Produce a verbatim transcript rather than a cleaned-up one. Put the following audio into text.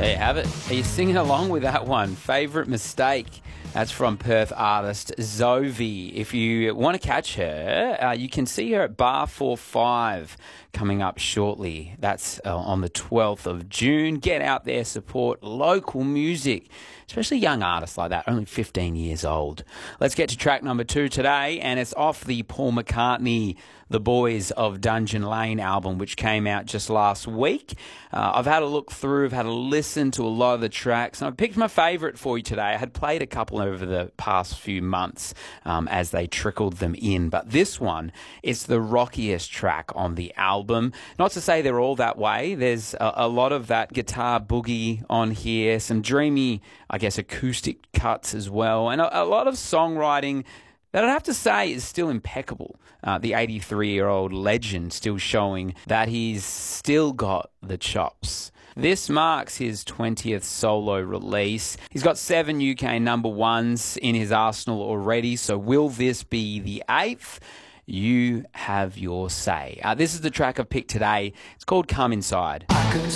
There you have it. Are you singing along with that one? Favourite Mistake. That's from Perth artist Zovi. If you want to catch her, uh, you can see her at Bar forty-five coming up shortly. That's uh, on the twelfth of June. Get out there, support local music, especially young artists like that, only fifteen years old. Let's get to track number two today, and it's off the Paul McCartney The Boys of Dungeon Lane album, which came out just last week. Uh, I've had a look through, I've had a listen to a lot of the tracks, and I picked my favourite for you today. I had played a couple over the past few months um, as they trickled them in, but this one is the rockiest track on the album. Not to say they're all that way. There's a, a lot of that guitar boogie on here, some dreamy, I guess, acoustic cuts as well, and a, a lot of songwriting that I'd have to say is still impeccable. Uh, the eighty-three-year-old legend still showing that he's still got the chops. This marks his twentieth solo release. He's got seven U K number ones in his arsenal already, so will this be the eighth? You have your say. Uh, this is the track I've picked today. It's called Come Inside.